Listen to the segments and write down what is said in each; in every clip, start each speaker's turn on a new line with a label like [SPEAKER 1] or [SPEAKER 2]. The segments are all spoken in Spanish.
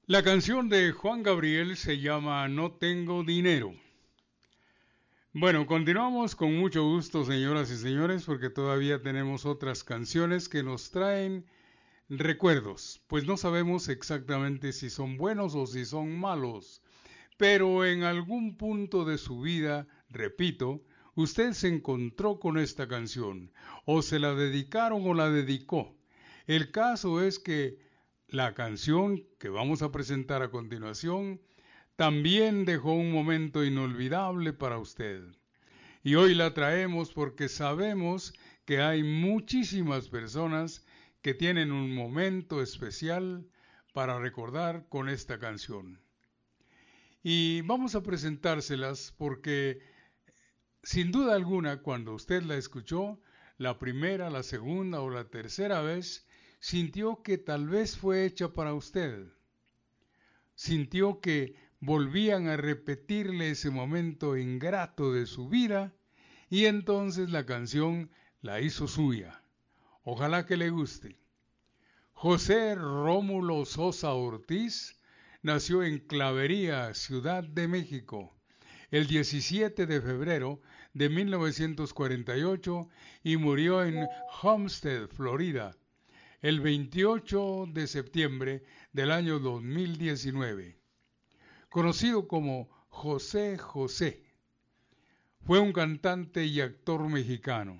[SPEAKER 1] La canción de Juan Gabriel se llama No tengo dinero. Bueno, continuamos con mucho gusto, señoras y señores, porque todavía tenemos otras canciones que nos traen recuerdos, pues no sabemos exactamente si son buenos o si son malos, pero en algún punto de su vida, repito, usted se encontró con esta canción, o se la dedicaron o la dedicó. El caso es que la canción que vamos a presentar a continuación también dejó un momento inolvidable para usted. Y hoy la traemos porque sabemos que hay muchísimas personas que tienen un momento especial para recordar con esta canción. Y vamos a presentárselas porque, sin duda alguna, cuando usted la escuchó, la primera, la segunda o la tercera vez, sintió que tal vez fue hecha para usted. Sintió que volvían a repetirle ese momento ingrato de su vida y entonces la canción la hizo suya. Ojalá que le guste. José Rómulo Sosa Ortiz nació en Clavería, Ciudad de México, el 17 de febrero de 1948 y murió en Homestead, Florida, el 28 de septiembre del año 2019. Conocido como José José, fue un cantante y actor mexicano.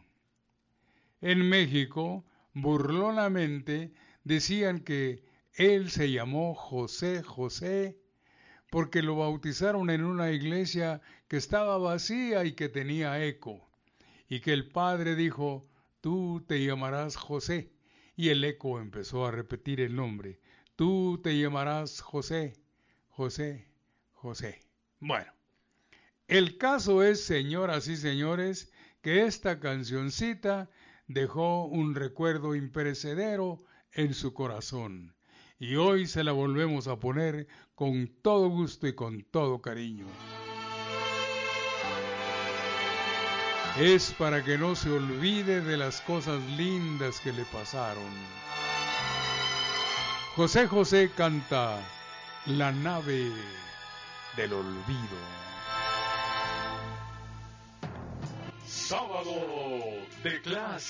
[SPEAKER 1] En México, burlonamente, decían que él se llamó José José porque lo bautizaron en una iglesia que estaba vacía y que tenía eco, y que el padre dijo, tú te llamarás José, y el eco empezó a repetir el nombre, tú te llamarás José, José, José. Bueno, el caso es, señoras y señores, que esta cancioncita dejó un recuerdo imperecedero en su corazón. Y hoy se la volvemos a poner con todo gusto y con todo cariño. Es para que no se olvide de las cosas lindas que le pasaron. José José canta La nave del olvido.
[SPEAKER 2] Sábado de clase.